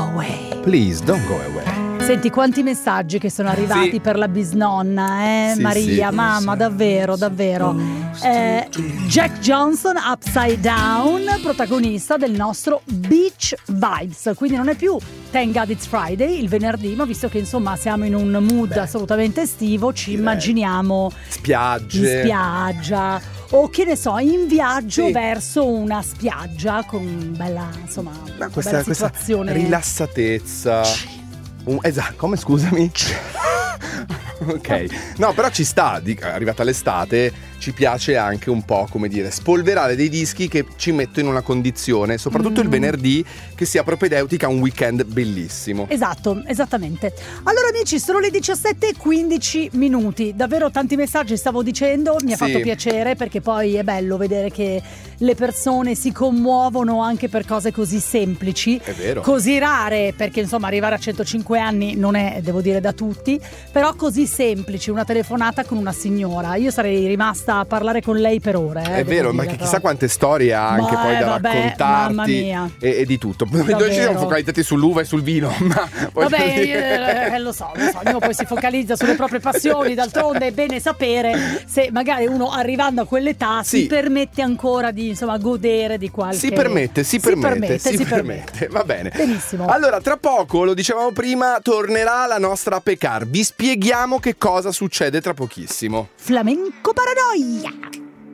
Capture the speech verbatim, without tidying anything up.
away. Please don't go away. Senti quanti messaggi che sono arrivati sì. per la bisnonna, eh sì, Maria, sì. mamma, davvero, davvero. Eh, Jack Johnson, Upside Down, protagonista del nostro Beach Vibes, quindi non è più Thank God It's Friday, il venerdì, ma visto che insomma siamo in un mood Beh, assolutamente estivo, ci direi. immaginiamo spiagge, in spiaggia o che ne so, in viaggio sì. verso una spiaggia con bella, insomma, ma questa, bella situazione. Questa rilassatezza. Un, esatto, come scusami? Ok, no, però ci sta, arrivata l'estate ci piace anche un po', come dire, spolverare dei dischi che ci mettono in una condizione, soprattutto mm. il venerdì, che sia propedeutica a un weekend bellissimo. Esatto, esattamente. Allora amici, sono le diciassette e quindici minuti, davvero tanti messaggi stavo dicendo, mi ha sì. fatto piacere perché poi è bello vedere che le persone si commuovono anche per cose così semplici, è vero, così rare, perché insomma arrivare a centocinque anni non è, devo dire, da tutti, però così semplici, una telefonata con una signora, io sarei rimasta a parlare con lei per ore. Eh, è vero, dire, ma però. chissà quante storie ha anche ma poi eh, da vabbè, raccontarti e, e di tutto. Noi ci siamo focalizzati sull'uva e sul vino, ma vabbè, dire... eh, lo so, lo so, ognuno poi si focalizza sulle proprie passioni, d'altronde è bene sapere se magari uno arrivando a quell'età sì. si permette ancora di insomma godere di qualche si permette, si, si permette, permette, si, si permette. permette. Va bene. Benissimo. Allora, tra poco, lo dicevamo prima, tornerà la nostra Pecar. Vi spieghiamo che cosa succede tra pochissimo. Flamenco Paranoia.